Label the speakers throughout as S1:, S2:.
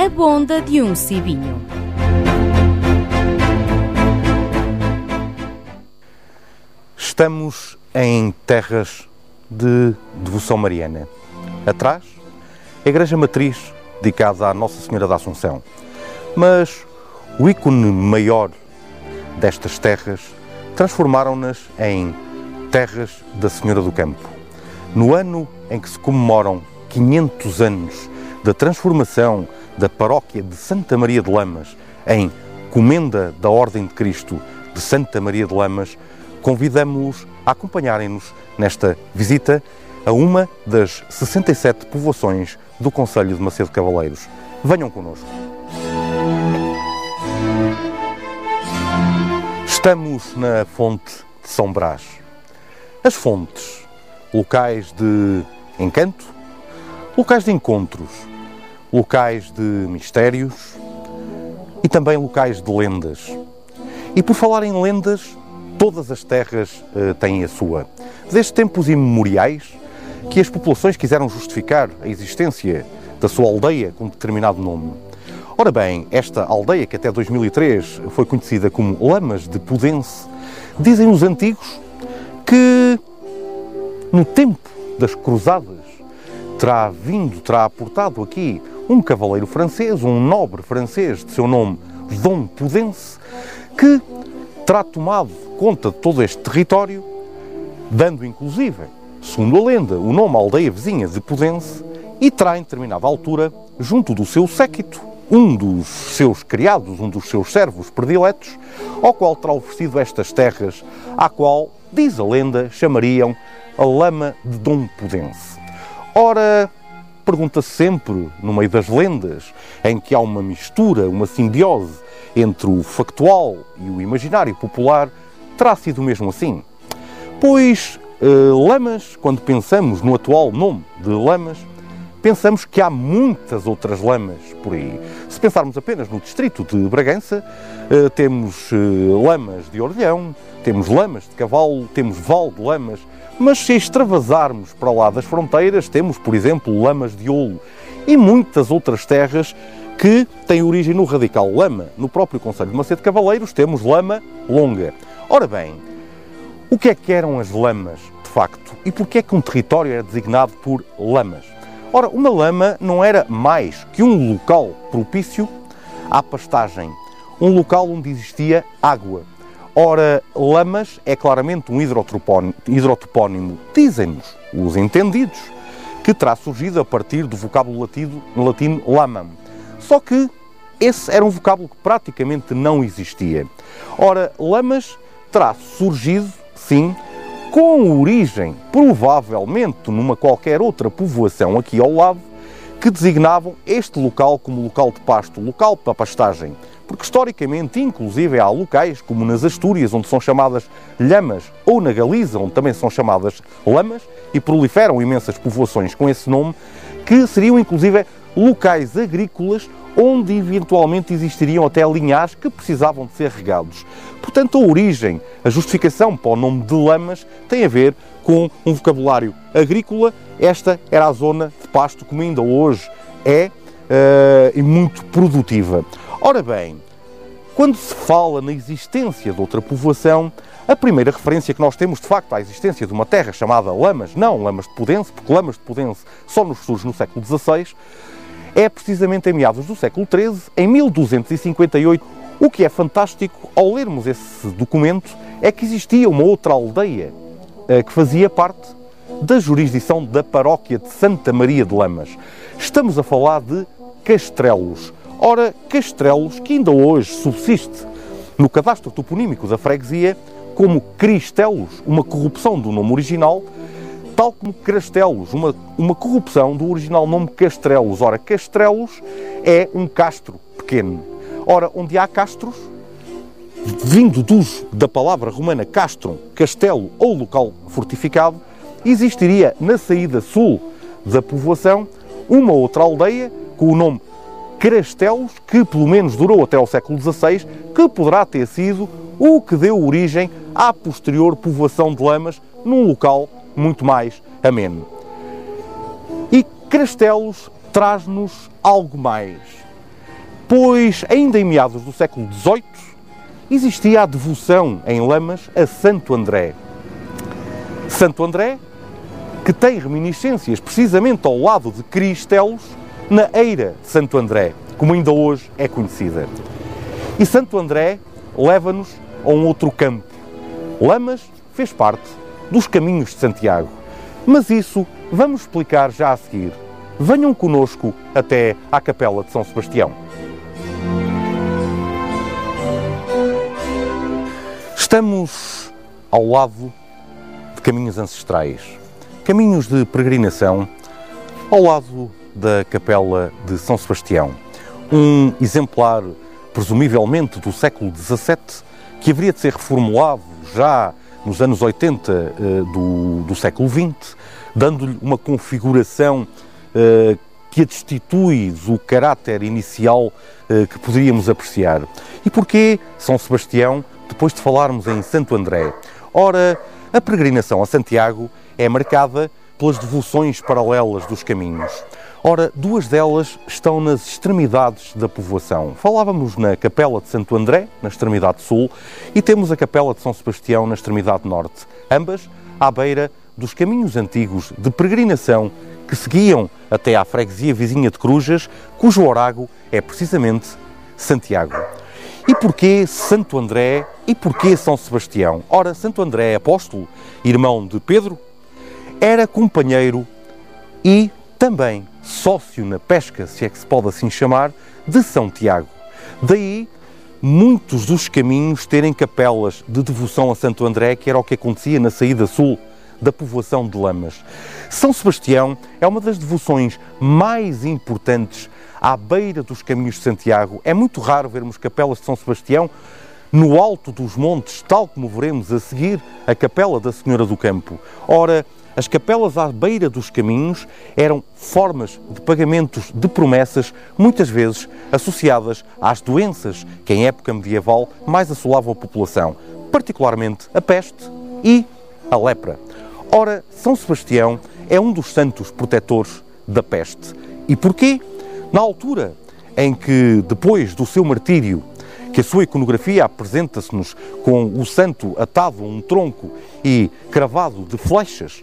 S1: a bonda de um cibinho.
S2: Estamos em terras de devoção mariana. Atrás, a Igreja Matriz, dedicada à Nossa Senhora da Assunção. Mas o ícone maior destas terras transformaram-nas em terras da Senhora do Campo. No ano em que se comemoram 500 anos da transformação da paróquia de Santa Maria de Lamas em Comenda da Ordem de Cristo de Santa Maria de Lamas, convidamos-os a acompanharem-nos nesta visita a uma das 67 povoações do concelho de Macedo Cavaleiros. Venham connosco. Estamos na fonte de São Brás. As fontes, locais de encanto, locais de encontros, locais de mistérios e também locais de lendas. E por falar em lendas, todas as terras têm a sua. Desde tempos imemoriais que as populações quiseram justificar a existência da sua aldeia com determinado nome. Ora bem, esta aldeia, que até 2003 foi conhecida como Lamas de Pudense, dizem os antigos que no tempo das cruzadas terá aportado aqui um cavaleiro francês, um nobre francês de seu nome Dom Pudense, que terá tomado conta de todo este território, dando inclusive, segundo a lenda, o nome à aldeia vizinha de Pudense, e terá em determinada altura, junto do seu séquito, um dos seus criados, um dos seus servos prediletos, ao qual terá oferecido estas terras, à qual, diz a lenda, chamariam a Lama de Dom Pudense. Ora, pergunta-se sempre, no meio das lendas, em que há uma mistura, uma simbiose entre o factual e o imaginário popular, terá sido mesmo assim? Pois, Lamas, quando pensamos no atual nome de Lamas, pensamos que há muitas outras lamas por aí. Se pensarmos apenas no distrito de Bragança, temos lamas de Orlhão, temos lamas de Cavalo, temos Val de Lamas, mas se extravasarmos para lá das fronteiras, temos, por exemplo, Lamas de Olo e muitas outras terras que têm origem no radical Lama. No próprio concelho de Macedo Cavaleiros temos Lama Longa. Ora bem, o que é que eram as lamas, de facto? E porquê é que um território era designado por lamas? Ora, uma lama não era mais que um local propício à pastagem, um local onde existia água. Ora, lamas é claramente um hidrotopónimo, dizem-nos os entendidos, que terá surgido a partir do vocábulo latino lamam. Só que esse era um vocábulo que praticamente não existia. Ora, lamas terá surgido, sim, com origem, provavelmente, numa qualquer outra povoação aqui ao lado, que designavam este local como local de pasto, local para pastagem. Porque, historicamente, inclusive, há locais, como nas Astúrias, onde são chamadas lhamas, ou na Galiza, onde também são chamadas lamas, e proliferam imensas povoações com esse nome, que seriam, inclusive, locais agrícolas onde eventualmente existiriam até linhares que precisavam de ser regados. Portanto, a origem, a justificação para o nome de Lamas tem a ver com um vocabulário agrícola. Esta era a zona de pasto, como ainda hoje é, e muito produtiva. Ora bem, quando se fala na existência de outra povoação, a primeira referência que nós temos, de facto, à existência de uma terra chamada Lamas, não Lamas de Pudense, porque Lamas de Pudense só nos surge no século XVI, é precisamente em meados do século XIII, em 1258. O que é fantástico, ao lermos esse documento, é que existia uma outra aldeia que fazia parte da jurisdição da paróquia de Santa Maria de Lamas. Estamos a falar de Castrelos. Ora, Castrelos, que ainda hoje subsiste no cadastro toponímico da freguesia como Cristelos, uma corrupção do nome original, tal como Crastelos, uma corrupção do original nome Castrelos. Ora, Castrelos é um castro pequeno. Ora, onde há castros, vindo da palavra romana castrum, castelo ou local fortificado, existiria na saída sul da povoação uma outra aldeia com o nome Crastelos, que pelo menos durou até ao século XVI, que poderá ter sido o que deu origem à posterior povoação de Lamas, num local muito mais ameno. E Crastelos traz-nos algo mais. pois ainda em meados do século XVIII existia a devoção em Lamas a Santo André. Santo André, que tem reminiscências precisamente ao lado de Cristelos, na Eira de Santo André, como ainda hoje é conhecida. E Santo André leva-nos a um outro campo. Lamas fez parte dos Caminhos de Santiago, mas isso vamos explicar já a seguir. Venham conosco até à Capela de São Sebastião. Estamos ao lado de caminhos ancestrais, caminhos de peregrinação, ao lado da Capela de São Sebastião. Um exemplar, presumivelmente, do século XVII, que haveria de ser reformulado já nos anos 80 do século XX, dando-lhe uma configuração que a destitui do caráter inicial que poderíamos apreciar. E porquê São Sebastião, depois de falarmos em Santo André? Ora, a peregrinação a Santiago é marcada pelas devoções paralelas dos caminhos. Ora, duas delas estão nas extremidades da povoação. Falávamos na Capela de Santo André, na extremidade sul, e temos a Capela de São Sebastião na extremidade norte, ambas à beira dos caminhos antigos de peregrinação que seguiam até à freguesia vizinha de Crujas, cujo orago é precisamente Santiago. E porquê Santo André e porquê São Sebastião? Ora, Santo André, apóstolo, irmão de Pedro, era companheiro e também sócio na pesca, se é que se pode assim chamar, de São Tiago. Daí, muitos dos caminhos terem capelas de devoção a Santo André, que era o que acontecia na saída sul da povoação de Lamas. São Sebastião é uma das devoções mais importantes à beira dos caminhos de Santiago. É muito raro vermos capelas de São Sebastião no alto dos montes, tal como veremos a seguir a Capela da Senhora do Campo. Ora, as capelas à beira dos caminhos eram formas de pagamentos de promessas, muitas vezes associadas às doenças que em época medieval mais assolavam a população, particularmente a peste e a lepra. Ora, São Sebastião é um dos santos protetores da peste. E porquê? Na altura em que, depois do seu martírio, que a sua iconografia apresenta-se-nos com o santo atado a um tronco e cravado de flechas,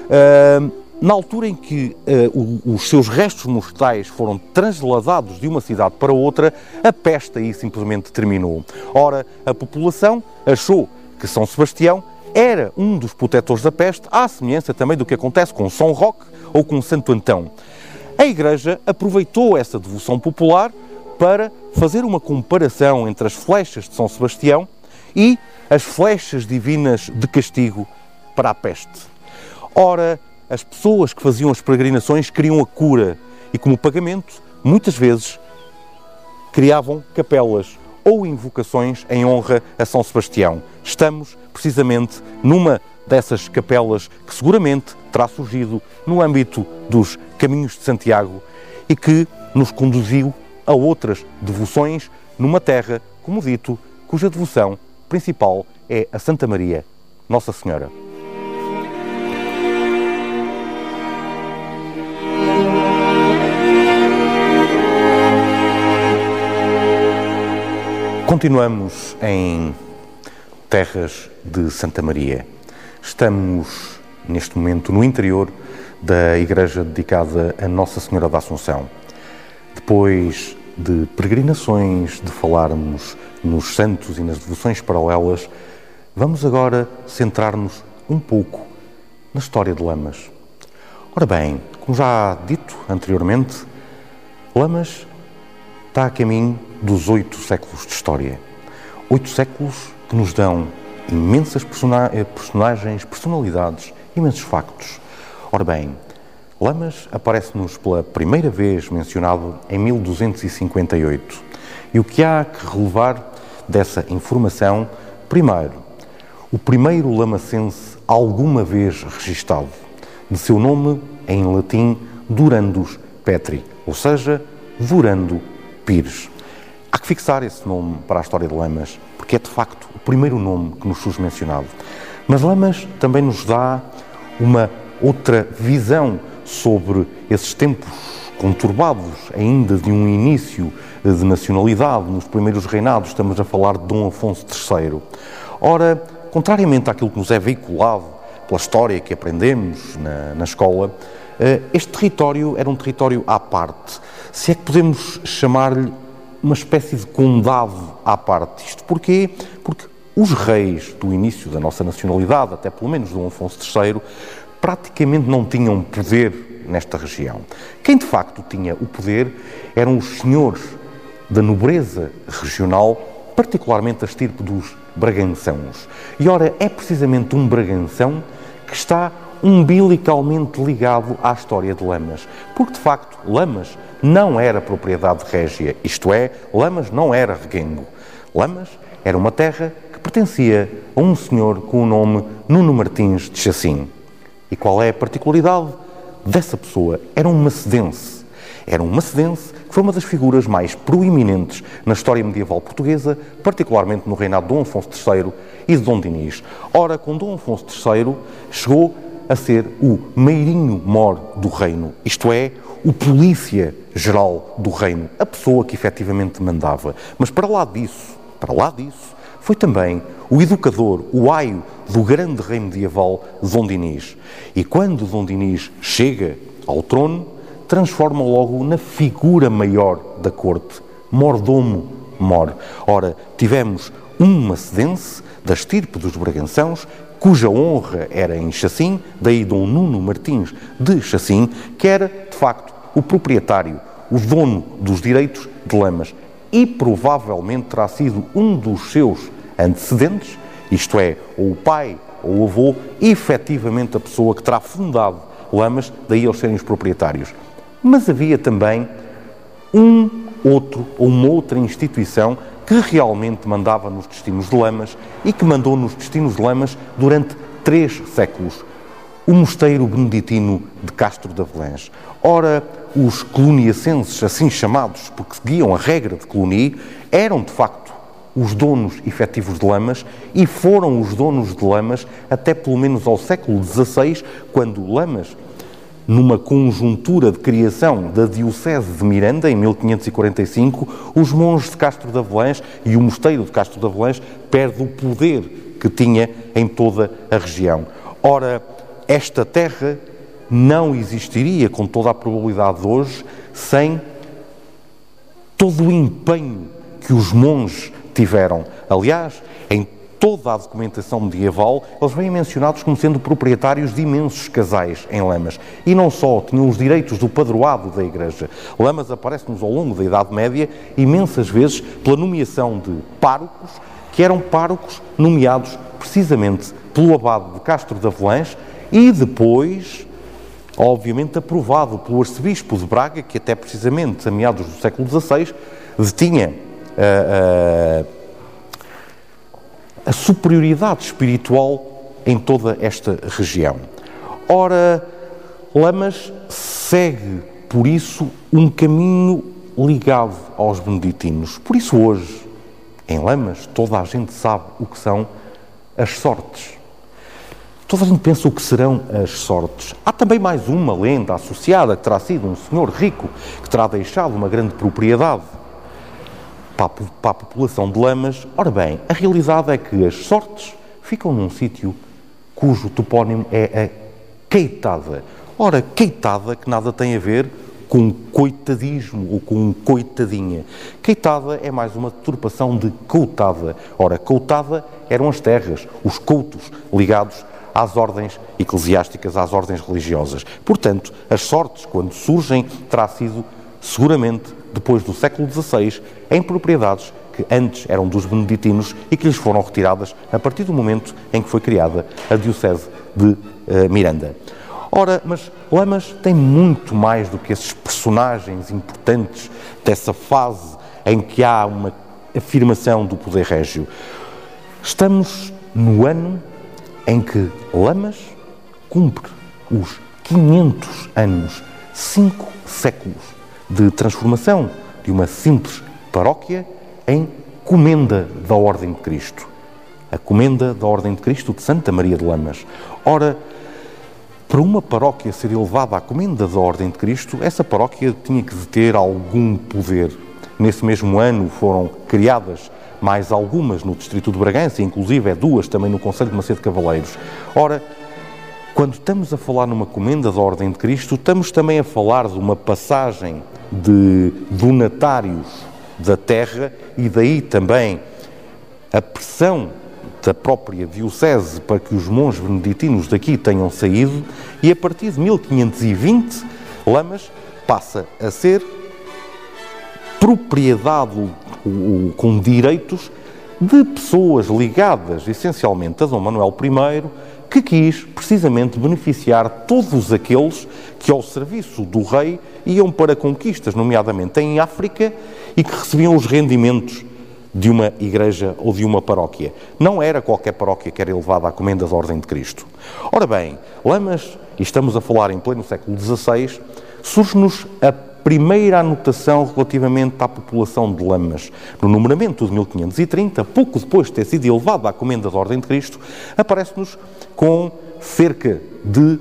S2: na altura em que os seus restos mortais foram transladados de uma cidade para outra, a peste aí simplesmente terminou. Ora, a população achou que São Sebastião era um dos protetores da peste, à semelhança também do que acontece com São Roque ou com Santo Antão. A Igreja aproveitou essa devoção popular para fazer uma comparação entre as flechas de São Sebastião e as flechas divinas de castigo para a peste. Ora, as pessoas que faziam as peregrinações queriam a cura e, como pagamento, muitas vezes criavam capelas ou invocações em honra a São Sebastião. Estamos, precisamente, numa dessas capelas que seguramente terá surgido no âmbito dos Caminhos de Santiago e que nos conduziu a outras devoções numa terra, como dito, cuja devoção principal é a Santa Maria, Nossa Senhora. Continuamos em terras de Santa Maria. Estamos, neste momento, no interior da igreja dedicada a Nossa Senhora da Assunção. Depois de peregrinações, de falarmos nos santos e nas devoções paralelas, vamos agora centrar-nos um pouco na história de Lamas. Ora bem, como já dito anteriormente, Lamas está a caminho dos 8 séculos de história. 8 séculos que nos dão imensas personagens, personalidades, imensos factos. Ora bem, Lamas aparece-nos pela primeira vez mencionado em 1258. E o que há que relevar dessa informação? Primeiro, o primeiro lamacense alguma vez registado, de seu nome, em latim, Durandus Petri, ou seja, Durando Pires. Há que fixar esse nome para a história de Lamas, porque é de facto o primeiro nome que nos surge mencionado. Mas Lamas também nos dá uma outra visão sobre esses tempos conturbados ainda de um início de nacionalidade, nos primeiros reinados, estamos a falar de Dom Afonso III. Ora, contrariamente àquilo que nos é veiculado pela história que aprendemos na escola, este território era um território à parte, se é que podemos chamar-lhe uma espécie de condado à parte. Isto porquê? Porque os reis do início da nossa nacionalidade, até pelo menos Dom Afonso III, praticamente não tinham poder nesta região. Quem de facto tinha o poder eram os senhores da nobreza regional, particularmente a estirpe dos Bragançãos. E ora, é precisamente um Braganção que está umbilicalmente ligado à história de Lamas, porque de facto Lamas não era propriedade régia, isto é, Lamas não era reguengo. Lamas era uma terra que pertencia a um senhor com o nome Nuno Martins de Chacim. E qual é a particularidade dessa pessoa? Era um macedense. Era um macedense que foi uma das figuras mais proeminentes na história medieval portuguesa, particularmente no reinado de Dom Afonso III e de Dom Dinis. Ora, com Dom Afonso III chegou a ser o meirinho-mor do reino, isto é, o polícia-geral do reino, a pessoa que efetivamente mandava. Mas para lá disso, foi também o educador, o aio do grande rei medieval Dom Dinis. E quando Dom Dinis chega ao trono, transforma logo na figura maior da corte, mordomo-mor. Ora, tivemos um macedense da estirpe dos Bragançãos, cuja honra era em Chacim, daí Dom Nuno Martins de Chacim, que era, de facto, o proprietário, o dono dos direitos de Lamas, e provavelmente terá sido um dos seus antecedentes, isto é, ou o pai ou o avô, efetivamente a pessoa que terá fundado Lamas, daí eles serem os proprietários. Mas havia também uma outra instituição que realmente mandava nos destinos de Lamas e que mandou nos destinos de Lamas durante 3 séculos. O mosteiro beneditino de Castro de Avelange. Ora, os coloniacenses, assim chamados, porque seguiam a regra de Cluny, eram de facto os donos efetivos de Lamas e foram os donos de Lamas até pelo menos ao século XVI, quando Lamas, numa conjuntura de criação da Diocese de Miranda, em 1545, os monges de Castro de Avelange e o mosteiro de Castro de Avelange perde o poder que tinha em toda a região. Ora, esta terra não existiria, com toda a probabilidade de hoje, sem todo o empenho que os monges tiveram. Aliás, em toda a documentação medieval, eles vêm mencionados como sendo proprietários de imensos casais em Lamas. E não só, tinham os direitos do padroado da Igreja. Lamas aparece-nos ao longo da Idade Média imensas vezes pela nomeação de párocos, que eram párocos nomeados precisamente pelo abade de Castro de Avelange e depois, obviamente, aprovado pelo arcebispo de Braga, que até precisamente a meados do século XVI detinha a superioridade espiritual em toda esta região. Ora, Lamas segue, por isso, um caminho ligado aos beneditinos. Por isso hoje, em Lamas, toda a gente sabe o que são as sortes. Toda a gente pensa o que serão as sortes. Há também mais uma lenda associada, que terá sido um senhor rico, que terá deixado uma grande propriedade para a população de Lamas. Ora bem, a realidade é que as sortes ficam num sítio cujo topónimo é a Queitada. Ora, Queitada que nada tem a ver com coitadismo ou com coitadinha. Queitada é mais uma deturpação de coutada. Ora, coutada eram as terras, os coutos ligados às ordens eclesiásticas, às ordens religiosas. Portanto, as sortes, quando surgem, terá sido seguramente depois do século XVI, em propriedades que antes eram dos beneditinos e que lhes foram retiradas a partir do momento em que foi criada a Diocese de Miranda. Ora, mas Lamas tem muito mais do que esses personagens importantes dessa fase em que há uma afirmação do poder régio. Estamos no ano em que Lamas cumpre os 500 anos, 5 séculos de transformação de uma simples paróquia em Comenda da Ordem de Cristo. A Comenda da Ordem de Cristo de Santa Maria de Lamas. Ora, para uma paróquia ser elevada à comenda da Ordem de Cristo, essa paróquia tinha que ter algum poder. Nesse mesmo ano foram criadas mais algumas no distrito de Bragança, inclusive duas também no concelho de Macedo Cavaleiros. Ora, quando estamos a falar numa comenda da Ordem de Cristo, estamos também a falar de uma passagem de donatários da terra e daí também a pressão da própria diocese para que os monges beneditinos daqui tenham saído, e a partir de 1520 Lamas passa a ser propriedade com direitos de pessoas ligadas essencialmente a Dom Manuel I, que quis precisamente beneficiar todos aqueles que ao serviço do rei iam para conquistas, nomeadamente em África, e que recebiam os rendimentos de uma igreja ou de uma paróquia. Não era qualquer paróquia que era elevada à comenda da Ordem de Cristo. Ora bem, Lamas, e estamos a falar em pleno século XVI, surge-nos a primeira anotação relativamente à população de Lamas. No numeramento de 1530, pouco depois de ter sido elevada à comenda da Ordem de Cristo, aparece-nos com cerca de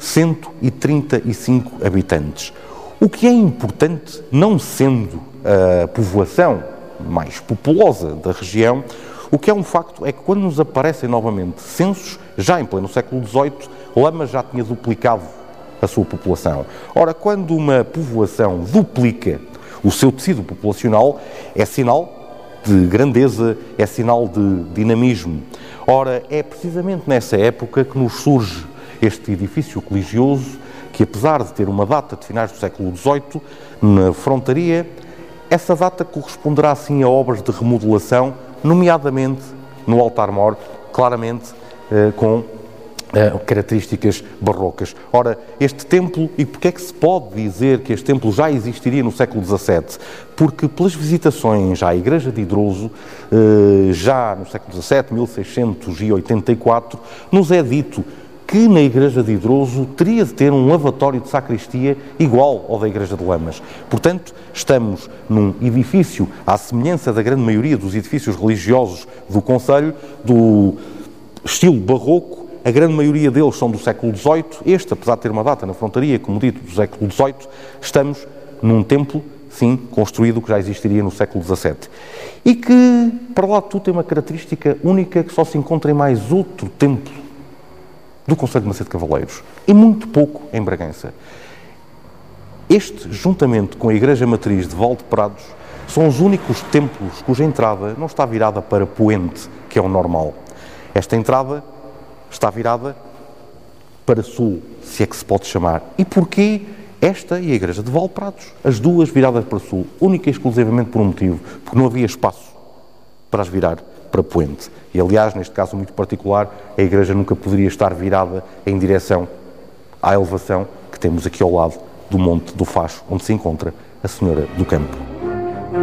S2: 135 habitantes. O que é importante, não sendo a povoação mais populosa da região, o que é um facto é que quando nos aparecem novamente censos, já em pleno século XVIII, Lamas já tinha duplicado a sua população. Ora, quando uma povoação duplica o seu tecido populacional, é sinal de grandeza, é sinal de dinamismo. Ora, é precisamente nessa época que nos surge este edifício religioso, que apesar de ter uma data de finais do século XVIII, na frontaria, essa data corresponderá assim a obras de remodelação, nomeadamente no altar-mor, claramente com características barrocas. Ora, este templo, e porquê é que se pode dizer que este templo já existiria no século XVII? Porque pelas visitações à Igreja de Hidroso, já no século XVII, 1684, nos é dito que na Igreja de Hidroso teria de ter um lavatório de sacristia igual ao da Igreja de Lamas. Portanto, estamos num edifício, à semelhança da grande maioria dos edifícios religiosos do concelho, do estilo barroco. A grande maioria deles são do século XVIII. Este, apesar de ter uma data na frontaria, como dito, do século XVIII, estamos num templo, sim, construído, que já existiria no século XVII. E que, para lá de tudo, tem uma característica única que só se encontra em mais outro templo do concelho de Macedo Cavaleiros, e muito pouco em Bragança. Este, juntamente com a Igreja Matriz de Valdeprados, são os únicos templos cuja entrada não está virada para poente, que é o normal. Esta entrada está virada para sul, se é que se pode chamar. E porquê esta e a Igreja de Valdeprados? As duas viradas para sul, única e exclusivamente por um motivo, porque não havia espaço para as virar para poente. E, aliás, neste caso muito particular, a Igreja nunca poderia estar virada em direção à elevação que temos aqui ao lado do Monte do Facho, onde se encontra a Senhora do Campo.